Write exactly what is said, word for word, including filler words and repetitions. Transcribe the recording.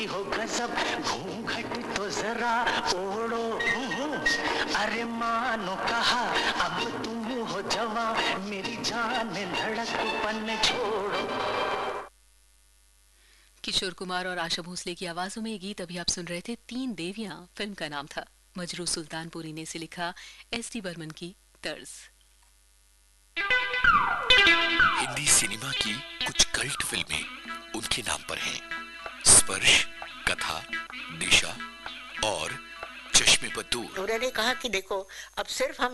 लगती हो गजब, घूंघट तो जरा ओढ़ो, अरे मानो कहा अब तुम हो जवां, मेरी जान धड़कपन छोड़ो। किशोर कुमार और आशा भोसले की आवाजों में ये गीत अभी आप सुन रहे थे। तीन देवियां फिल्म का नाम था। मजरू सुल्तानपुरी ने इसे लिखा, एस डी बर्मन की तर्ज। हिंदी सिनेमा की कुछ कल्ट फिल्में उनके नाम पर हैं। स्पर्श, कथा, दिशा और चश्मे पर दूर। उन्होंने कहा कि देखो अब सिर्फ हम